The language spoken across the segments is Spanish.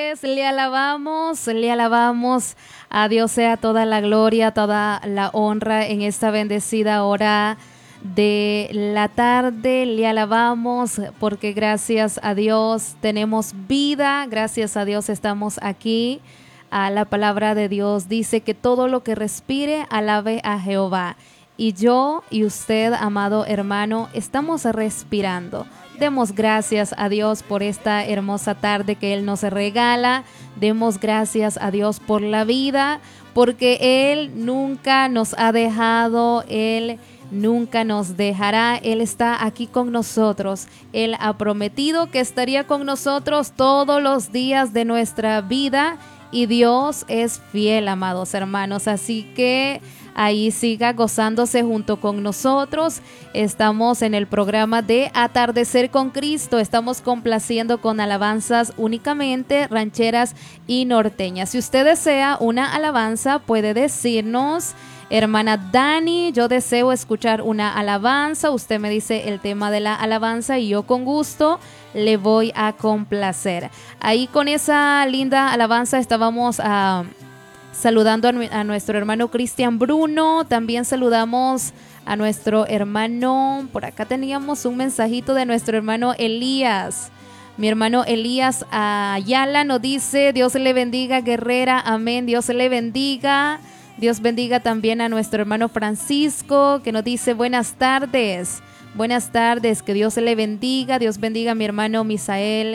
Le alabamos, a Dios sea toda la gloria, toda la honra en esta bendecida hora de la tarde. Le alabamos porque gracias a Dios tenemos vida, gracias a Dios estamos aquí. La palabra de Dios dice que todo lo que respire alabe a Jehová. Y yo y usted, amado hermano, estamos respirando. Demos gracias a Dios por esta hermosa tarde que Él nos regala. Demos gracias a Dios por la vida, porque Él nunca nos ha dejado, Él nunca nos dejará. Él está aquí con nosotros. Él ha prometido que estaría con nosotros todos los días de nuestra vida. Y Dios es fiel, amados hermanos. Así que ahí siga gozándose junto con nosotros. Estamos en el programa de Atardecer con Cristo. Estamos complaciendo con alabanzas únicamente rancheras y norteñas. Si usted desea una alabanza, puede decirnos: hermana Dani, yo deseo escuchar una alabanza. Usted me dice el tema de la alabanza y yo con gusto le voy a complacer. Ahí con esa linda alabanza estábamos saludando a nuestro hermano Cristian Bruno. También saludamos a nuestro hermano, por acá teníamos un mensajito de nuestro hermano Elías. Mi hermano Elías Ayala nos dice: Dios le bendiga, guerrera, amén, Dios le bendiga. Dios bendiga también a nuestro hermano Francisco, que nos dice buenas tardes. Buenas tardes, que Dios le bendiga. Dios bendiga a mi hermano Misael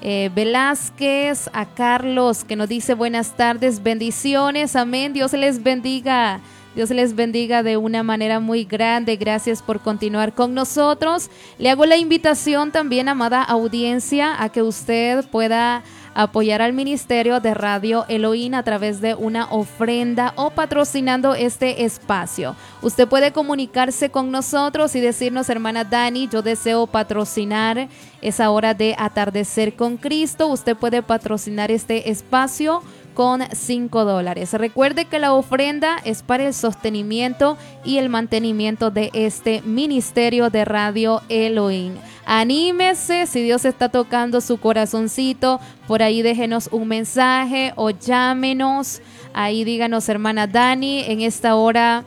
Velázquez, a Carlos, que nos dice buenas tardes, bendiciones, amén. Dios les bendiga. Dios les bendiga de una manera muy grande. Gracias por continuar con nosotros. Le hago la invitación también, amada audiencia, a que usted pueda apoyar al ministerio de Radio Elohim a través de una ofrenda o patrocinando este espacio. Usted puede comunicarse con nosotros y decirnos: hermana Dani, yo deseo patrocinar esa hora de Atardecer con Cristo. Usted puede patrocinar este espacio con $5. Recuerde que la ofrenda es para el sostenimiento y el mantenimiento de este ministerio de Radio Elohim. Anímese, si Dios está tocando su corazoncito, por ahí déjenos un mensaje o llámenos. Ahí díganos: hermana Dani, en esta hora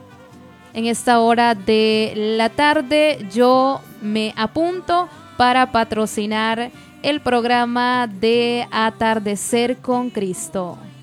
de la tarde yo me apunto para patrocinar el programa de Atardecer con Cristo.